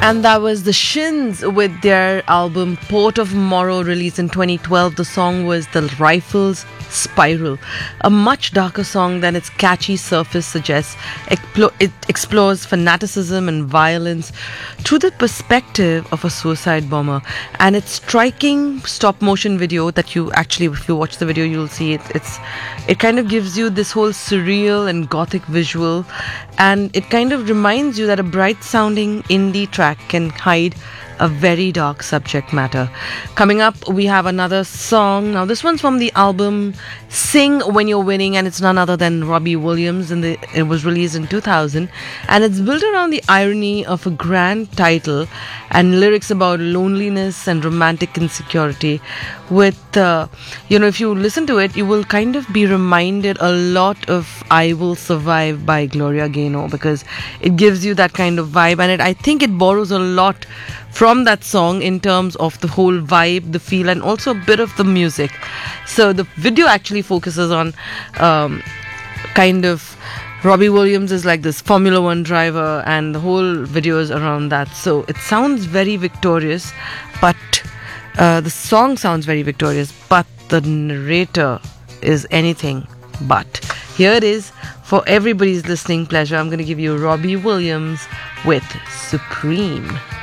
And that was the Shins with their album Port of Morrow, released in 2012. The song was The Rifles' Spiral, a much darker song than its catchy surface suggests. It explores fanaticism and violence through the perspective of a suicide bomber. And its striking stop motion video that you actually, if you watch the video, you'll see it. It kind of gives you this whole surreal and gothic visual, and it kind of reminds you that a bright sounding indie track can hide a very dark subject matter. Coming up, we have another song. Now, this one's from the album Sing When You're Winning, and it's none other than Robbie Williams. It was released in 2000, and it's built around the irony of a grand title and lyrics about loneliness and romantic insecurity. With, if you listen to it, you will kind of be reminded a lot of I Will Survive by Gloria Gaynor, because it gives you that kind of vibe, and I think it borrows a lot from that song in terms of the whole vibe, the feel, and also a bit of the music. So the video actually focuses on kind of Robbie Williams is like this Formula One driver, and the whole video is around that. So it sounds very victorious, but the song sounds very victorious, but the narrator is anything but. Here it is for everybody's listening pleasure. I'm going to give you Robbie Williams with Supreme.